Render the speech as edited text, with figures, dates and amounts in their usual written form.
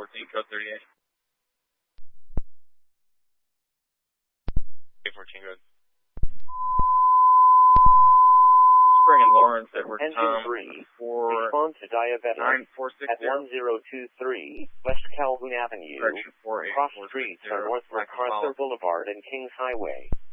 code 38. 14 code. Spring and Lawrence, Edward Engine Tom. 3, 4. respond to diabetic 9460. at 1023 West Calhoun Avenue, Correction 48. cross streets on North MacArthur Boulevard and Kings Highway.